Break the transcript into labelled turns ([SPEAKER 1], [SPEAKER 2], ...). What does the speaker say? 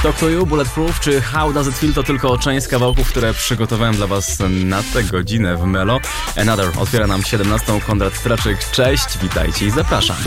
[SPEAKER 1] Talk to You, Bulletproof czy How Does It Feel to tylko część z kawałków, które przygotowałem dla Was na tę godzinę w Melo. Another otwiera nam 17. Konrad Straczyk. Cześć, witajcie i zapraszam.